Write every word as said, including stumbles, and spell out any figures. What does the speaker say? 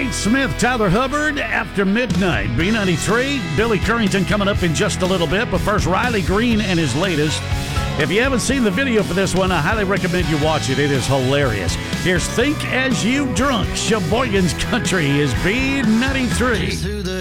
Nate Smith, Tyler Hubbard, After Midnight. B ninety-three, Billy Currington coming up in just a little bit. But first, Riley Green and his latest. If you haven't seen the video for this one, I highly recommend you watch it. It is hilarious. Here's Think As You Drunk. Sheboygan's Country is B ninety-three.